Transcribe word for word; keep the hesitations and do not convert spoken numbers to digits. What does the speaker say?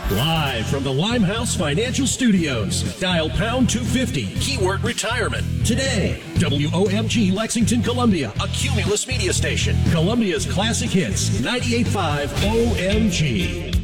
Live from the Limehouse Financial Studios. Dial pound two fifty, keyword retirement. Today, W O M G Lexington, Columbia, a Cumulus media station. Columbia's classic hits, ninety-eight point five O M G.